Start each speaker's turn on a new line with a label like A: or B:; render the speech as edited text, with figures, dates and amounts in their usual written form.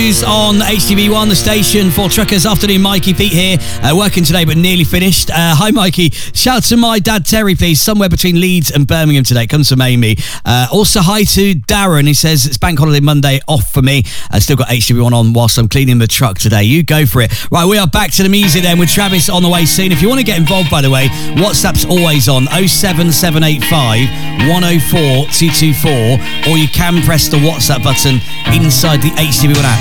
A: Cruise on HTV1, the station for truckers. Afternoon, Mikey Pete here, working today but nearly finished. Hi Mikey, shout out to my dad Terry please, somewhere between Leeds and Birmingham today, comes from Amy. Also hi to Darren, he says it's bank holiday Monday off for me. Still got HTV1 on whilst I'm cleaning the truck today. You go for it. Right, we are back to the music then with Travis on the way soon. If you want to get involved, by the way, WhatsApp's always on 07785 104 224, or you can press the WhatsApp button inside the HTV1 app.